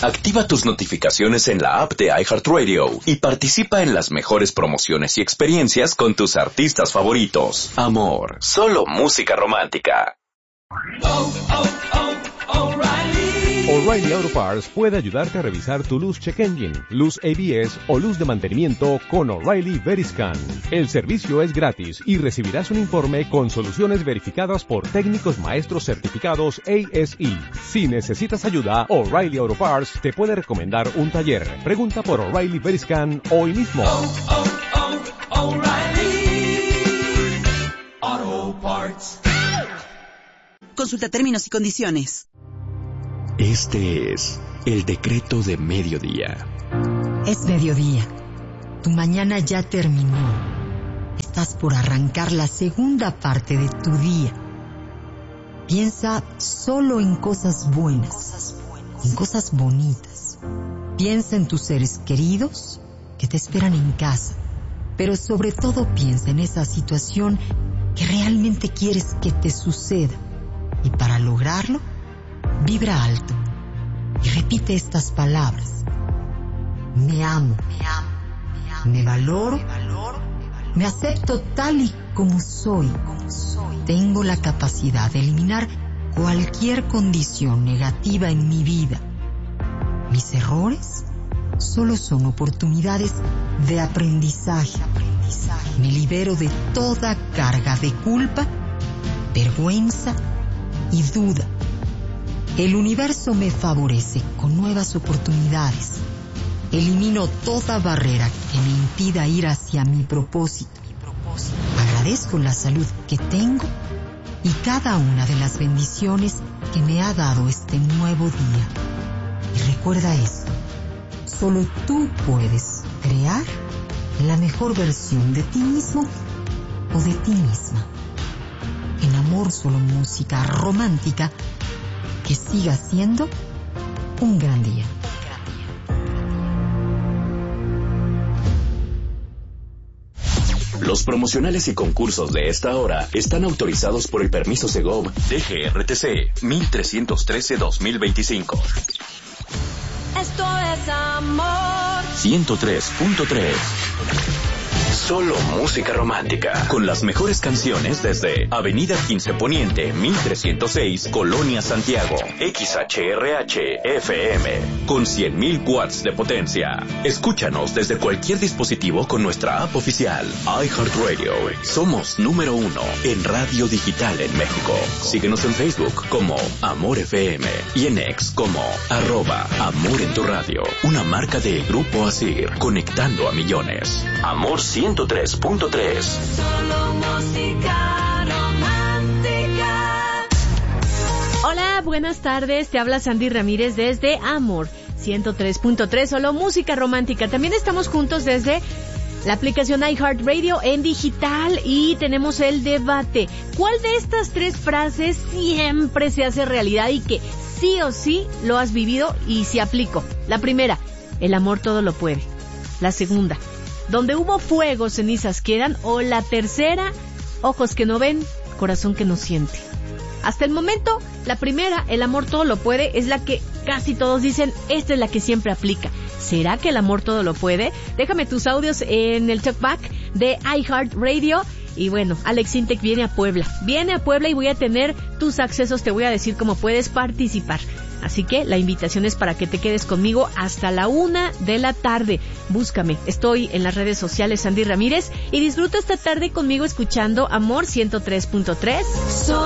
Activa tus notificaciones en la app de iHeartRadio y participa en las mejores promociones y experiencias con tus artistas favoritos. Amor, solo música romántica. O'Reilly Auto Parts puede ayudarte a revisar tu luz check engine, luz ABS o luz de mantenimiento con O'Reilly Veriscan. El servicio es gratis y recibirás un informe con soluciones verificadas por técnicos maestros certificados ASE. Si necesitas ayuda, O'Reilly Auto Parts te puede recomendar un taller. Pregunta por O'Reilly Veriscan hoy mismo. O'Reilly Auto Parts. Consulta términos y condiciones. Este es el decreto de mediodía. Es mediodía. Tu mañana ya terminó. Estás por arrancar la segunda parte de tu día. Piensa solo en cosas buenas, en cosas bonitas. Piensa en tus seres queridos que te esperan en casa. Pero sobre todo piensa en esa situación que realmente quieres que te suceda. Y para lograrlo, vibra alto y repite estas palabras. Me amo, me valoro, me acepto tal y como soy. Tengo la capacidad de eliminar cualquier condición negativa en mi vida. Mis errores solo son oportunidades de aprendizaje. Me libero de toda carga de culpa, vergüenza y duda. El universo me favorece con nuevas oportunidades. Elimino toda barrera que me impida ir hacia mi propósito. Agradezco la salud que tengo y cada una de las bendiciones que me ha dado este nuevo día. Y recuerda esto: solo tú puedes crear la mejor versión de ti mismo o de ti misma. En Amor, solo música romántica. Que siga siendo un gran día. Los promocionales y concursos de esta hora están autorizados por el permiso Segov DGRTC 1313-2025. Esto es Amor 103.3. Solo música romántica, con las mejores canciones desde Avenida 15 Poniente, 1306, Colonia Santiago, XHRH FM, con 100.000 watts de potencia. Escúchanos desde cualquier dispositivo con nuestra app oficial, iHeartRadio. Somos número 1 en radio digital en México. Síguenos en Facebook como Amor FM y en X como @Amor en tu radio. Una marca de Grupo Asir, conectando a millones. Amor 103.3. Solo música romántica. Hola, buenas tardes. Te habla Sandy Ramírez desde Amor 103.3. Solo música romántica. También estamos juntos desde la aplicación iHeartRadio en digital y tenemos el debate. ¿Cuál de estas tres frases siempre se hace realidad y que sí o sí lo has vivido y se aplicó? La primera, el amor todo lo puede. La segunda, donde hubo fuego, cenizas quedan. O la tercera, ojos que no ven, corazón que no siente. Hasta el momento, la primera, el amor todo lo puede, es la que casi todos dicen, esta es la que siempre aplica. ¿Será que el amor todo lo puede? Déjame tus audios en el talkback de iHeartRadio. Y bueno, Alex Intec viene a Puebla y voy a tener tus accesos, te voy a decir cómo puedes participar. Así que la invitación es para que te quedes conmigo hasta la 1:00 p.m. Búscame, estoy en las redes sociales Sandy Ramírez y disfruta esta tarde conmigo escuchando Amor 103.3.